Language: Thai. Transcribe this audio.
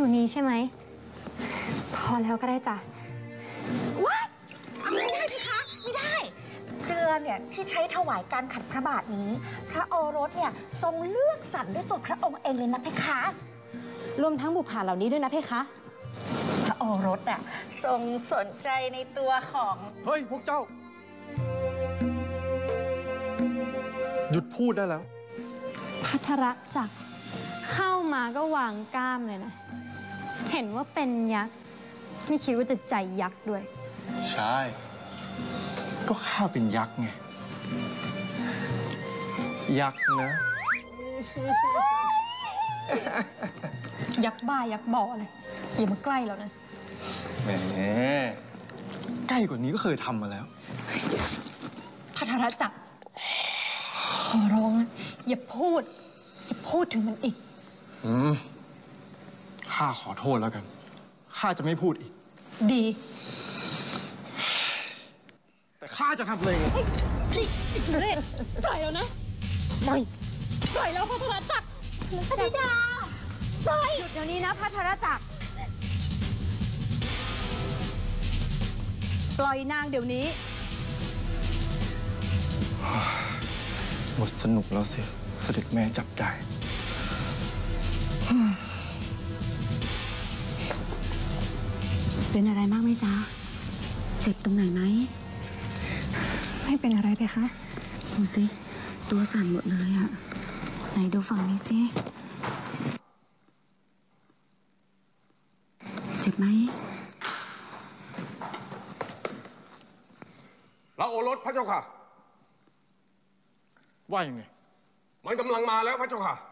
สูตรนี้ใช่ไหมพอแล้วก็ได้จ้ะว้ายไม่ได้สิคะไม่ได้เรือเนี่ยที่ใช้ถวายการขัดพระบาทนี้ พระโอรสเนี่ยทรงเลือกสรรด้วยตัวพระองค์เองเลยนะเพคะรวมทั้งบุปผาเหล่านี้ด้วยนะเพคะพระโอรสอ่ะทรงสนใจในตัวของเฮ้ย พวกเจ้า หยุดพูดได้แล้วพัทรจักรเข้ามาก็วางกล้ามเลยนะ เห็นว่าเป็นยักษ์ไม่คิดว่าจะใจยักษ์ด้วยใช่ ก็ข้าเป็นยักษ์ไง ยักษ์นะยักษ์บ้ายักษ์บ่อเลยอย่ามาใกล้เรานะแหม ใกล้กว่านี้ก็เคยทำมาแล้วพัทรจักรขอร้องนะอย่าพูดถึงมันอีกข้าขอโทษแล้วกัน ข้าจะไม่พูดอีกดีแต่ข้าจะทำเลยไงนี่เรศปล่อยแล้วนะไม่ปล่อยแล้วพัทรจักรพธิดาปล่อยหยุดเดี๋ยวนี้นะพัทรจักรปล่อยนางเดี๋ยวนี้หมดสนุกแล้วสิเสด็จแม่จับได้เป็นอะไรมากไหมจ๊ะเจ็บตรงไหนไหมไม่เป็นอะไรเพคะดูสิตัวสั่นหมดเลยอะไหนดูฝั่งนี้สิเจ็บไหมพระโอรสพระเจ้าค่ะว่ายังไงมันกำลังมาแล้วพระเจ้าค่ะ